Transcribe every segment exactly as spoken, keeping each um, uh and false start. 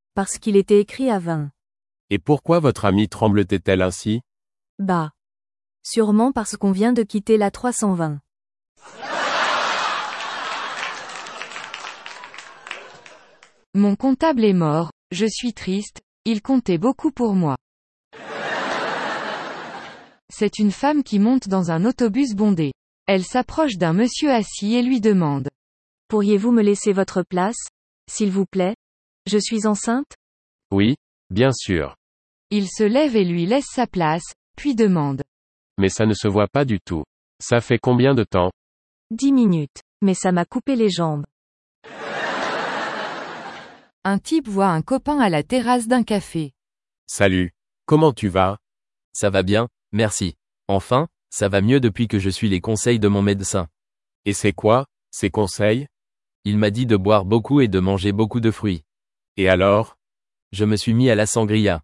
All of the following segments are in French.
Parce qu'il était écrit à vingt. Et pourquoi votre amie tremble-t-elle ainsi? Bah. Sûrement parce qu'on vient de quitter la trois cent vingt. Mon comptable est mort, je suis triste, il comptait beaucoup pour moi. C'est une femme qui monte dans un autobus bondé. Elle s'approche d'un monsieur assis et lui demande. Pourriez-vous me laisser votre place, s'il vous plaît? Je suis enceinte? Oui, bien sûr. Il se lève et lui laisse sa place, puis demande. Mais ça ne se voit pas du tout. Ça fait combien de temps? Dix minutes. Mais ça m'a coupé les jambes. Un type voit un copain à la terrasse d'un café. Salut. Comment tu vas? Ça va bien, merci. Enfin, ça va mieux depuis que je suis les conseils de mon médecin. Et c'est quoi, ces conseils? Il m'a dit de boire beaucoup et de manger beaucoup de fruits. Et alors? Je me suis mis à la sangria.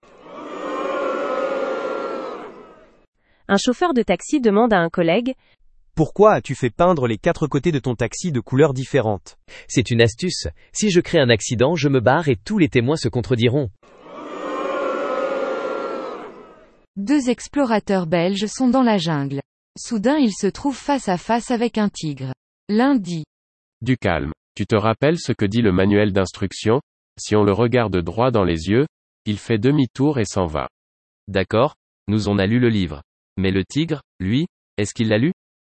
Un chauffeur de taxi demande à un collègue. Pourquoi as-tu fait peindre les quatre côtés de ton taxi de couleurs différentes? C'est une astuce. Si je crée un accident, je me barre et tous les témoins se contrediront. Deux explorateurs belges sont dans la jungle. Soudain ils se trouvent face à face avec un tigre. L'un dit. Du calme. Tu te rappelles ce que dit le manuel d'instruction? Si on le regarde droit dans les yeux, il fait demi-tour et s'en va. D'accord, nous on a lu le livre. Mais le tigre, lui, est-ce qu'il l'a lu?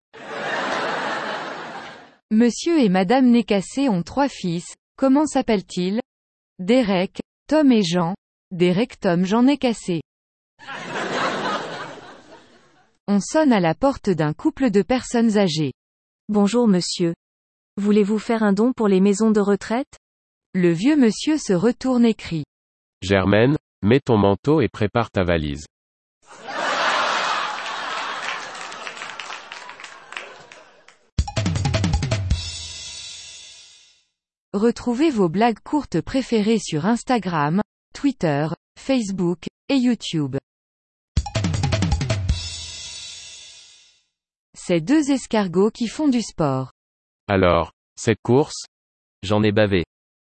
Monsieur et Madame Nécassé ont trois fils, comment s'appellent-ils? Derek, Tom et Jean. Derek Tom Jean Nécassé. On sonne à la porte d'un couple de personnes âgées. Bonjour monsieur. Voulez-vous faire un don pour les maisons de retraite? Le vieux monsieur se retourne et crie. Germaine, mets ton manteau et prépare ta valise. Retrouvez vos blagues courtes préférées sur Instagram, Twitter, Facebook, et YouTube. C'est deux escargots qui font du sport. Alors, cette course? J'en ai bavé.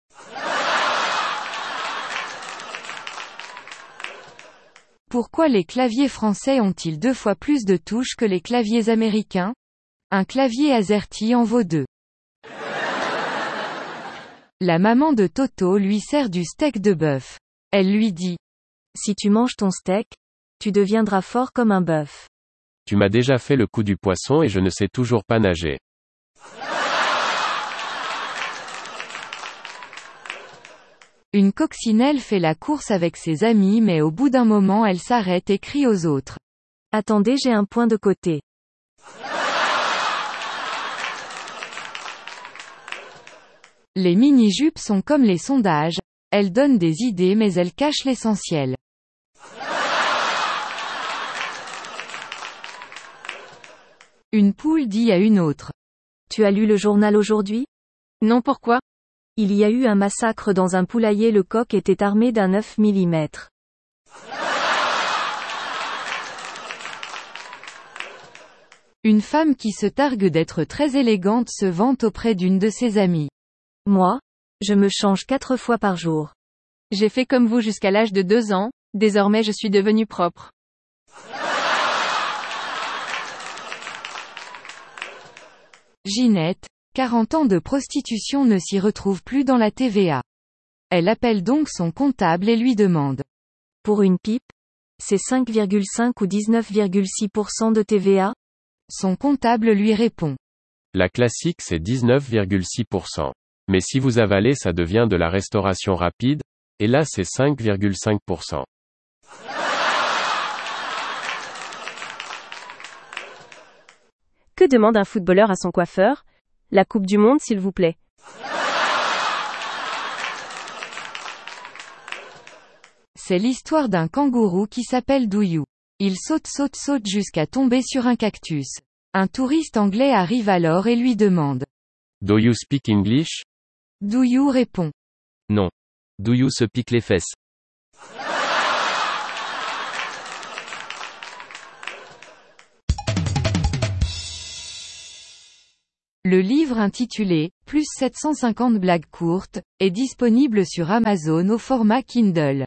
Pourquoi les claviers français ont-ils deux fois plus de touches que les claviers américains? Un clavier AZERTY en vaut deux. La maman de Toto lui sert du steak de bœuf. Elle lui dit. Si tu manges ton steak, tu deviendras fort comme un bœuf. Tu m'as déjà fait le coup du poisson et je ne sais toujours pas nager. Une coccinelle fait la course avec ses amis mais au bout d'un moment elle s'arrête et crie aux autres. Attendez, j'ai un point de côté. Les mini-jupes sont comme les sondages, elles donnent des idées mais elles cachent l'essentiel. Une poule dit à une autre. Tu as lu le journal aujourd'hui? Non, pourquoi? Il y a eu un massacre dans un poulailler, le coq était armé d'un neuf millimètres. Une femme qui se targue d'être très élégante se vante auprès d'une de ses amies. Moi, je me change quatre fois par jour. J'ai fait comme vous jusqu'à l'âge de deux ans, désormais je suis devenue propre. Ginette, quarante ans de prostitution ne s'y retrouve plus dans la T V A. Elle appelle donc son comptable et lui demande. Pour une pipe, c'est cinq virgule cinq ou dix-neuf virgule six pour cent de T V A? Son comptable lui répond. La classique c'est dix-neuf virgule six pour cent. Mais si vous avalez ça devient de la restauration rapide, et là c'est cinq virgule cinq pour cent. Que demande un footballeur à son coiffeur? La Coupe du Monde s'il vous plaît. C'est l'histoire d'un kangourou qui s'appelle Douyou. Il saute saute saute jusqu'à tomber sur un cactus. Un touriste anglais arrive alors et lui demande. Do you speak English? Douyou répond. Non. Douyou se pique les fesses. Le livre intitulé « Plus sept cent cinquante blagues courtes » est disponible sur Amazon au format Kindle.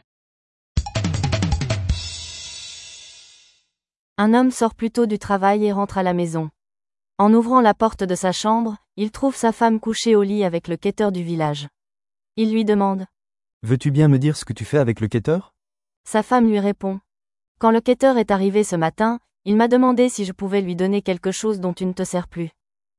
Un homme sort plus tôt du travail et rentre à la maison. En ouvrant la porte de sa chambre, il trouve sa femme couchée au lit avec le quêteur du village. Il lui demande. Veux-tu bien me dire ce que tu fais avec le quêteur ? Sa femme lui répond. Quand le quêteur est arrivé ce matin, il m'a demandé si je pouvais lui donner quelque chose dont tu ne te sers plus.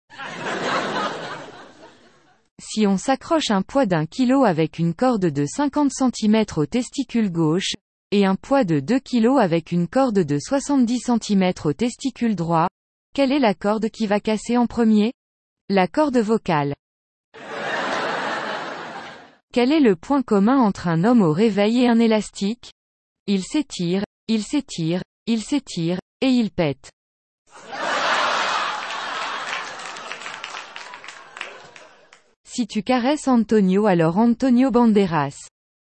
Si on s'accroche un poids d'un kilo avec une corde de cinquante centimètres au testicule gauche, et un poids de deux kilos avec une corde de soixante-dix centimètres au testicule droit, quelle est la corde qui va casser en premier ? La corde vocale. Quel est le point commun entre un homme au réveil et un élastique ? Il s'étire, il s'étire, il s'étire, et il pète. Si tu caresses Antonio, alors Antonio Banderas.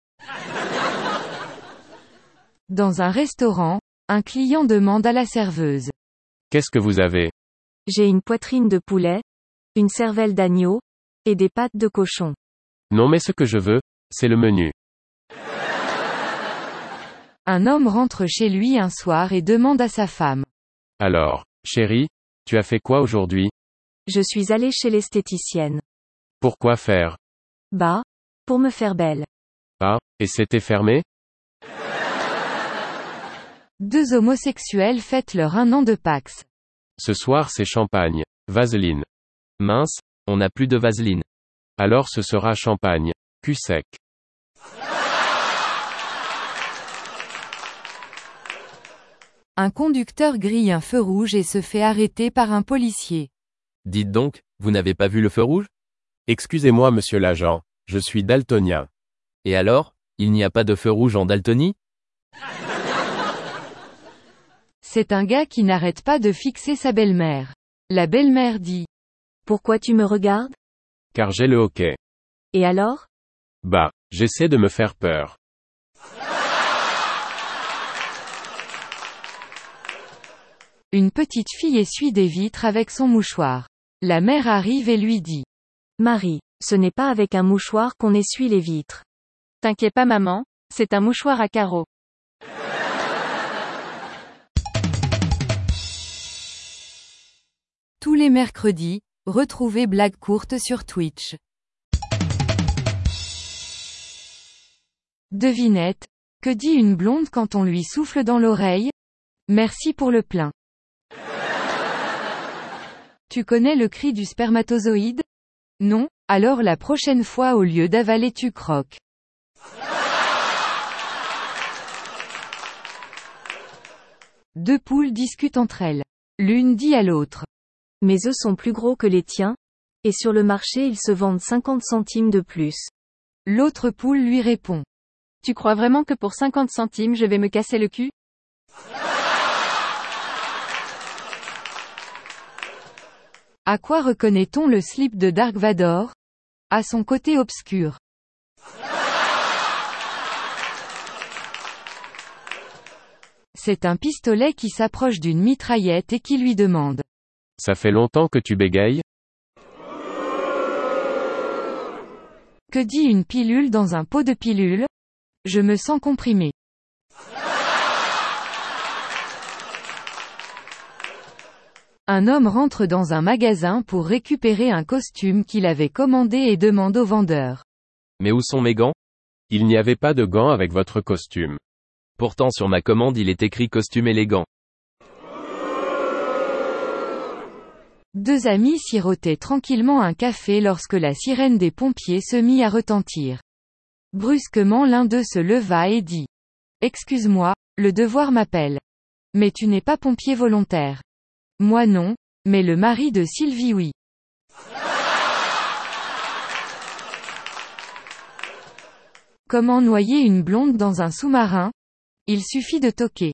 Dans un restaurant, un client demande à la serveuse. Qu'est-ce que vous avez ? J'ai une poitrine de poulet, une cervelle d'agneau, et des pattes de cochon. Non, mais ce que je veux, c'est le menu. Un homme rentre chez lui un soir et demande à sa femme. Alors, chérie, tu as fait quoi aujourd'hui ? Je suis allé chez l'esthéticienne. Pourquoi faire ? Bah, pour me faire belle. Ah, et c'était fermé ? Deux homosexuels fêtent leur un an de Pax. Ce soir c'est champagne. Vaseline. Mince, on n'a plus de vaseline. Alors ce sera champagne. Cul sec. Un conducteur grille un feu rouge et se fait arrêter par un policier. Dites donc, vous n'avez pas vu le feu rouge ? Excusez-moi monsieur l'agent, je suis daltonien. Et alors, il n'y a pas de feu rouge en Daltonie ? C'est un gars qui n'arrête pas de fixer sa belle-mère. La belle-mère dit. Pourquoi tu me regardes ? Car j'ai le hoquet. Et alors ? Bah, j'essaie de me faire peur. Une petite fille essuie des vitres avec son mouchoir. La mère arrive et lui dit. Marie, ce n'est pas avec un mouchoir qu'on essuie les vitres. T'inquiète pas maman, c'est un mouchoir à carreaux. Tous les mercredis, retrouvez Blagues courtes sur Twitch. Devinette, que dit une blonde quand on lui souffle dans l'oreille ? Merci pour le plein. Tu connais le cri du spermatozoïde ? Non ? Alors la prochaine fois au lieu d'avaler tu croques. Deux poules discutent entre elles. L'une dit à l'autre. Mes œufs sont plus gros que les tiens, et sur le marché ils se vendent cinquante centimes de plus. L'autre poule lui répond. Tu crois vraiment que pour cinquante centimes je vais me casser le cul ? À quoi reconnaît-on le slip de Dark Vador ? À son côté obscur. C'est un pistolet qui s'approche d'une mitraillette et qui lui demande. Ça fait longtemps que tu bégayes ? Que dit une pilule dans un pot de pilule ? Je me sens comprimé. Un homme rentre dans un magasin pour récupérer un costume qu'il avait commandé et demande au vendeur. Mais où sont mes gants ? Il n'y avait pas de gants avec votre costume. Pourtant sur ma commande il est écrit costume élégant. Deux amis sirotaient tranquillement un café lorsque la sirène des pompiers se mit à retentir. Brusquement l'un d'eux se leva et dit. Excuse-moi, le devoir m'appelle. Mais tu n'es pas pompier volontaire. Moi non, mais le mari de Sylvie oui. Comment noyer une blonde dans un sous-marin ? Il suffit de toquer.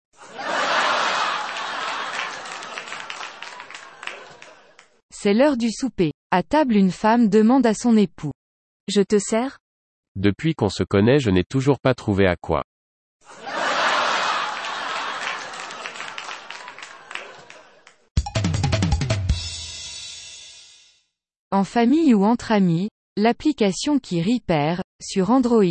C'est l'heure du souper. À table une femme demande à son époux. Je te sers ? Depuis qu'on se connaît je n'ai toujours pas trouvé à quoi. En famille ou entre amis, l'application qui rit perd, sur Android.